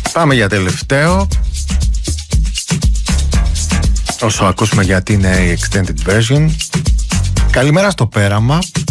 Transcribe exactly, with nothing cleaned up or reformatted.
Πάμε για τελευταίο. Όσο ακούσουμε γιατί είναι η extended version. Καλημέρα στο πέραμα.